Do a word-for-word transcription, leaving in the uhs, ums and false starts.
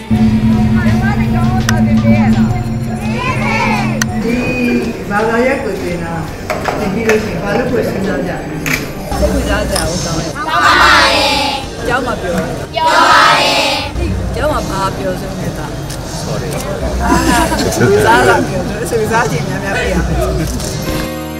ဘာသာရက်ကိုတင်တာတင်ပြီးလို့ရှိရင်ဘာလို့ကိုစဉ်းစားကြလဲစိတ်ဝင်စားကြအောင်ကောင်းတယ်ကောင်းပါပါရဲ့ကျောင်းမှာပြောပြောပါရဲ့ကျောင်းမှာဘာပြောဆုံးနေတာ sorry စားလာပြောဆိုစားချင်များများပြရမယ်